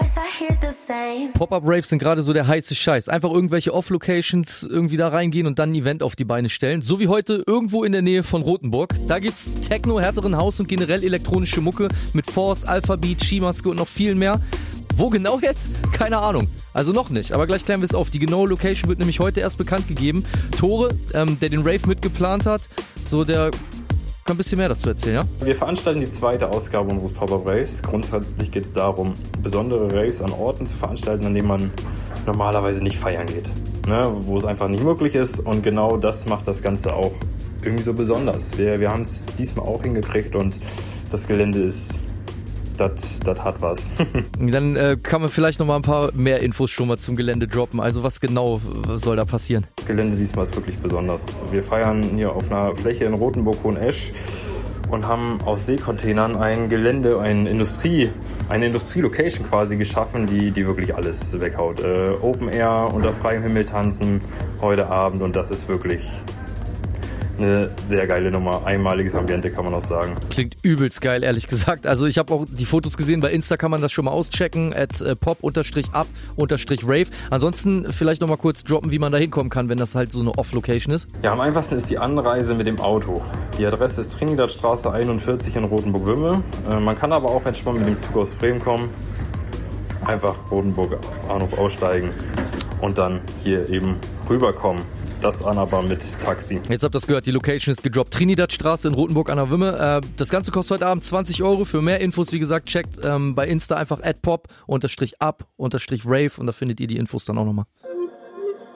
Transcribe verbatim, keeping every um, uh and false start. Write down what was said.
Pop-Up-Raves sind gerade so der heiße Scheiß. Einfach irgendwelche Off-Locations irgendwie da reingehen und dann ein Event auf die Beine stellen. So wie heute irgendwo in der Nähe von Rothenburg. Da gibt's Techno, härteren Haus und generell elektronische Mucke mit Force, Alphabeat, Skimaske und noch viel mehr. Wo genau jetzt? Keine Ahnung. Also noch nicht, aber gleich klären wir es auf. Die genaue Location wird nämlich heute erst bekannt gegeben. Tore, ähm, der den Rave mitgeplant hat, so der kann ein bisschen mehr dazu erzählen, ja? Wir veranstalten die zweite Ausgabe unseres Pop-Up Raves. Grundsätzlich geht es darum, besondere Raves an Orten zu veranstalten, an denen man normalerweise nicht feiern geht. Ne? Wo es einfach nicht möglich ist, und genau das macht das Ganze auch irgendwie so besonders. Wir, wir haben es diesmal auch hingekriegt und das Gelände ist... Das, das hat was. Dann äh, kann man vielleicht noch mal ein paar mehr Infos schon mal zum Gelände droppen. Also was genau soll da passieren? Das Gelände diesmal ist wirklich besonders. Wir feiern hier auf einer Fläche in Rothenburg-Hohenesch und haben aus Seekontainern ein Gelände, ein Industrie, eine Industrie-Location quasi geschaffen, die, die wirklich alles weghaut. Äh, Open Air, unter freiem Himmel tanzen heute Abend, und das ist wirklich... eine sehr geile Nummer, einmaliges Ambiente, kann man auch sagen. Klingt übelst geil, ehrlich gesagt. Also ich habe auch die Fotos gesehen, bei Insta kann man das schon mal auschecken, at äh, pop-up-rave. Ansonsten vielleicht nochmal kurz droppen, wie man da hinkommen kann, wenn das halt so eine Off-Location ist. Ja, am einfachsten ist die Anreise mit dem Auto. Die Adresse ist Trinidadstraße einundvierzig in Rothenburg-Wümme. Äh, man kann aber auch entspannt mit dem Zug aus Bremen kommen. Einfach Rothenburg Bahnhof aussteigen und dann hier eben rüberkommen. Das an aber mit Taxi. Jetzt habt ihr das gehört, die Location ist gedroppt. Trinidadstraße in Rothenburg an der Wümme. Äh, das Ganze kostet heute Abend zwanzig Euro. Für mehr Infos, wie gesagt, checkt ähm, bei Insta einfach at pop-up-rave und da findet ihr die Infos dann auch nochmal.